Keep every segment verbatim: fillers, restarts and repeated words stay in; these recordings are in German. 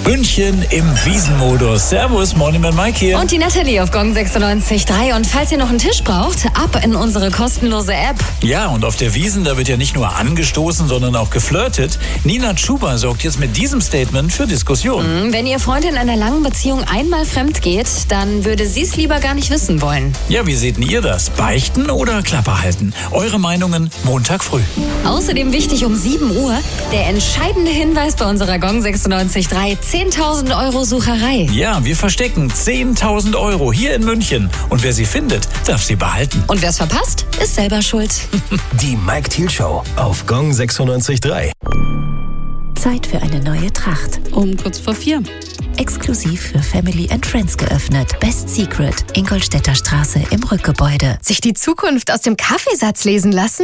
München im Wiesenmodus. Servus, Morning Mike hier. Und die Natalie auf Gong sechsundneunzig Komma drei. Und falls ihr noch einen Tisch braucht, ab in unsere kostenlose App. Ja, und auf der Wiesn, da wird ja nicht nur angestoßen, sondern auch geflirtet. Nina Tschuba sorgt jetzt mit diesem Statement für Diskussion. Mhm, wenn ihr Freund in einer langen Beziehung einmal fremd geht, dann würde sie es lieber gar nicht wissen wollen. Ja, wie seht ihr das? Beichten oder Klappe halten? Eure Meinungen Montag früh. Außerdem wichtig um sieben Uhr, der entscheidende Hinweis bei unserer Gong sechsundneunzig Komma drei. zehntausend Euro Sucherei. Ja, wir verstecken zehntausend Euro hier in München. Und wer sie findet, darf sie behalten. Und wer es verpasst, ist selber schuld. Die Mike Thiel Show auf Gong sechsundneunzig Komma drei. Zeit für eine neue Tracht. Um kurz vor vier. Exklusiv für Family and Friends geöffnet. Best Secret, Ingolstädter Straße im Rückgebäude. Sich die Zukunft aus dem Kaffeesatz lesen lassen?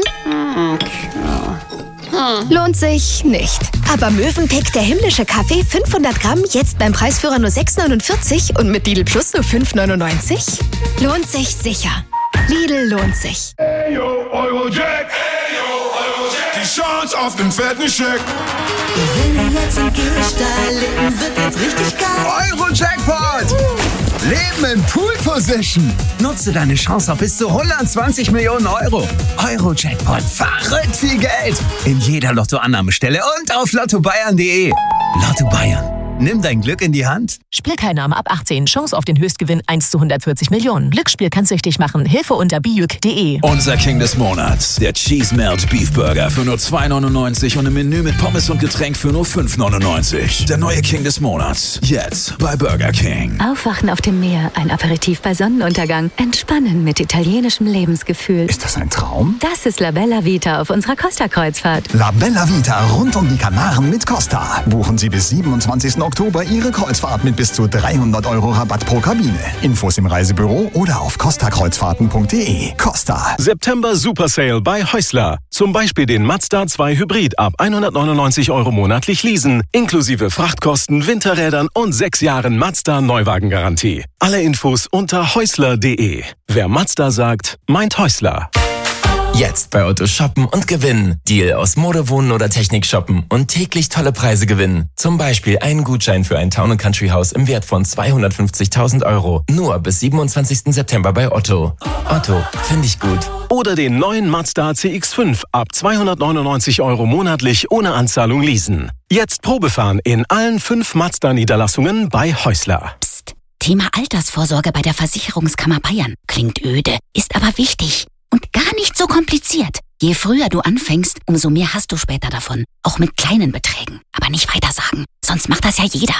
Lohnt sich nicht. Aber Mövenpick, der himmlische Kaffee, fünfhundert Gramm, jetzt beim Preisführer nur sechs neunundvierzig und mit Lidl Plus nur fünf neunundneunzig? Lohnt sich sicher. Lidl lohnt sich. Hey yo, Eurojack. Hey yo, Eurojack. Die Chance auf den fetten Scheck. Gewinne jetzt im Gehsteig, Leben wird jetzt richtig geil. Euro-Jackpot! Leben in Pool-Position. Nutze deine Chance auf bis zu hundertzwanzig Millionen Euro. Euro-Jackpot, verrückt viel Geld. In jeder Lottoannahmestelle und auf lotto bayern punkt de. Lotto Bayern. Nimm dein Glück in die Hand. Spielteilnahme ab achtzehn. Chance auf den Höchstgewinn eins zu hundertvierzig Millionen. Glücksspiel kann's süchtig machen. Hilfe unter bijuk punkt de. Unser King des Monats. Der Cheese Melt Beef Burger für nur zwei neunundneunzig und im Menü mit Pommes und Getränk für nur fünf neunundneunzig. Der neue King des Monats. Jetzt bei Burger King. Aufwachen auf dem Meer, ein Aperitif bei Sonnenuntergang. Entspannen mit italienischem Lebensgefühl. Ist das ein Traum? Das ist La Bella Vita auf unserer Costa-Kreuzfahrt. La Bella Vita rund um die Kanaren mit Costa. Buchen Sie bis siebenundzwanzigsten Oktober Ihre Kreuzfahrt mit bis zu dreihundert Euro Rabatt pro Kabine. Infos im Reisebüro oder auf costa kreuzfahrten punkt de. Costa. September Super Sale bei Häusler. Zum Beispiel den Mazda zwei Hybrid ab hundertneunundneunzig Euro monatlich leasen, inklusive Frachtkosten, Winterrädern und sechs Jahren Mazda Neuwagengarantie. Alle Infos unter häusler punkt de. Wer Mazda sagt, meint Häusler. Jetzt bei Otto shoppen und gewinnen. Deal aus Mode, Wohnen oder Technik shoppen und täglich tolle Preise gewinnen. Zum Beispiel einen Gutschein für ein Town and Country Haus im Wert von zweihundertfünfzigtausend Euro. Nur bis siebenundzwanzigsten September bei Otto. Otto, finde ich gut. Oder den neuen Mazda C X fünf ab zweihundertneunundneunzig Euro monatlich ohne Anzahlung leasen. Jetzt Probefahren in allen fünf Mazda-Niederlassungen bei Häusler. Psst. Thema Altersvorsorge bei der Versicherungskammer Bayern. Klingt öde, ist aber wichtig. Und gar nicht so kompliziert. Je früher du anfängst, umso mehr hast du später davon. Auch mit kleinen Beträgen. Aber nicht weiter sagen, sonst macht das ja jeder.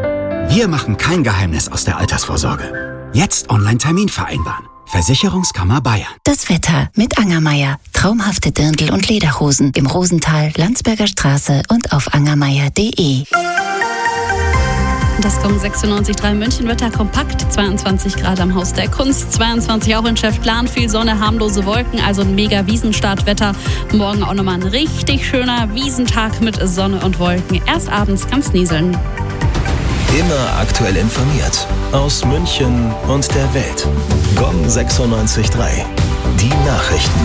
Wir machen kein Geheimnis aus der Altersvorsorge. Jetzt Online-Termin vereinbaren. Versicherungskammer Bayern. Das Wetter mit Angermeier. Traumhafte Dirndl und Lederhosen im Rosental, Landsberger Straße und auf angermeier punkt de. Das kommt sechsundneunzig Komma drei München, Wetter kompakt, zweiundzwanzig Grad am Haus der Kunst, zweiundzwanzig auch in Schäftlarn, viel Sonne, harmlose Wolken, also ein mega Wiesenstartwetter. Morgen auch nochmal ein richtig schöner Wiesentag mit Sonne und Wolken. Erst abends kann's nieseln. Immer aktuell informiert. Aus München und der Welt. Gong sechsundneunzig Komma drei. Die Nachrichten.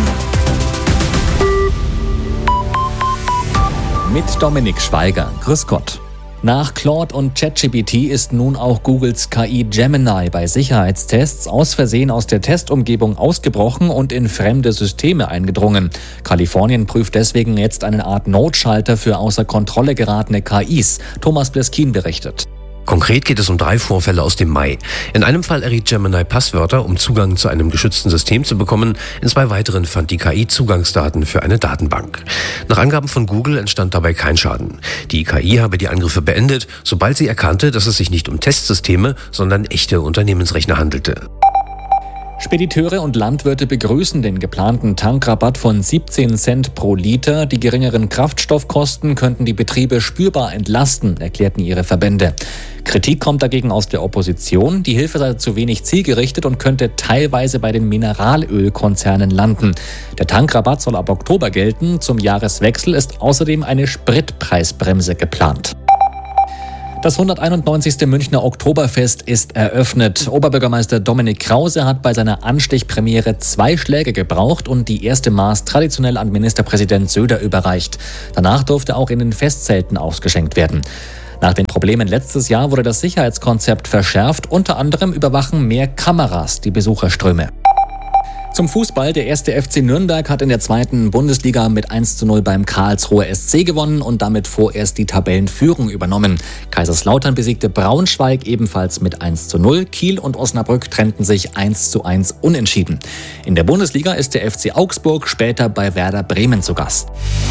Mit Dominik Schweiger. Grüß Gott. Nach Claude und ChatGPT ist nun auch Googles K I Gemini bei Sicherheitstests aus Versehen aus der Testumgebung ausgebrochen und in fremde Systeme eingedrungen. Kalifornien prüft deswegen jetzt eine Art Notschalter für außer Kontrolle geratene K Is. Thomas Bleskin berichtet. Konkret geht es um drei Vorfälle aus dem Mai. In einem Fall erriet Gemini Passwörter, um Zugang zu einem geschützten System zu bekommen. In zwei weiteren fand die K I Zugangsdaten für eine Datenbank. Nach Angaben von Google entstand dabei kein Schaden. Die K I habe die Angriffe beendet, sobald sie erkannte, dass es sich nicht um Testsysteme, sondern echte Unternehmensrechner handelte. Spediteure und Landwirte begrüßen den geplanten Tankrabatt von siebzehn Cent pro Liter. Die geringeren Kraftstoffkosten könnten die Betriebe spürbar entlasten, erklärten ihre Verbände. Kritik kommt dagegen aus der Opposition. Die Hilfe sei zu wenig zielgerichtet und könnte teilweise bei den Mineralölkonzernen landen. Der Tankrabatt soll ab Oktober gelten. Zum Jahreswechsel ist außerdem eine Spritpreisbremse geplant. Das hunderteinundneunzigste Münchner Oktoberfest ist eröffnet. Oberbürgermeister Dominik Krause hat bei seiner Anstichpremiere zwei Schläge gebraucht und die erste Maß traditionell an Ministerpräsident Söder überreicht. Danach durfte auch in den Festzelten ausgeschenkt werden. Nach den Problemen letztes Jahr wurde das Sicherheitskonzept verschärft. Unter anderem überwachen mehr Kameras die Besucherströme. Zum Fußball. Der erste F C Nürnberg hat in der zweiten Bundesliga mit eins zu null beim Karlsruher S C gewonnen und damit vorerst die Tabellenführung übernommen. Kaiserslautern besiegte Braunschweig ebenfalls mit eins zu null. Kiel und Osnabrück trennten sich eins zu eins unentschieden. In der Bundesliga ist der F C Augsburg später bei Werder Bremen zu Gast.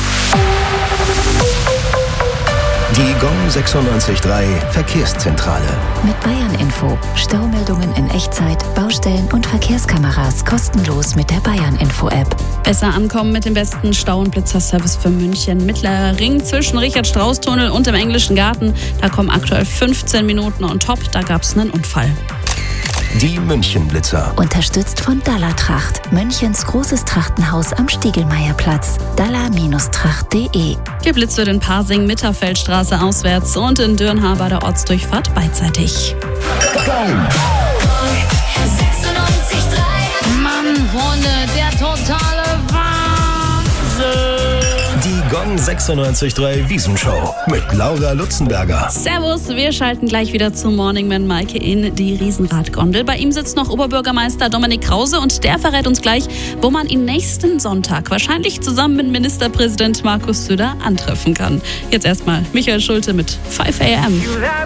Die Gong sechsundneunzig Komma drei Verkehrszentrale. Mit Bayern Info. Staumeldungen in Echtzeit, Baustellen und Verkehrskameras kostenlos mit der Bayern Info App. Besser ankommen mit dem besten Stau- und Blitzerservice für München. Mittlerer Ring zwischen Richard-Strauß-Tunnel und dem Englischen Garten. Da kommen aktuell fünfzehn Minuten on top. Da gab es einen Unfall. Die München-Blitzer. Unterstützt von Dalla-Tracht. Münchens großes Trachtenhaus am Stiegelmeierplatz. dalla Tracht punkt de. Geblitzt wird in Pasing, Mitterfeldstraße auswärts und in Dürnhaar bei der Ortsdurchfahrt beidseitig. Mann, Freunde, der totale Wahnsinn. Die Gong sechsundneunzig Komma drei Wiesenshow mit Laura Lutzenberger. Servus, wir schalten gleich wieder zu Morningman Maike in die Riesenradgondel. Bei ihm sitzt noch Oberbürgermeister Dominik Krause und der verrät uns gleich, wo man ihn nächsten Sonntag wahrscheinlich zusammen mit Ministerpräsident Markus Söder antreffen kann. Jetzt erstmal Michael Schulte mit five a m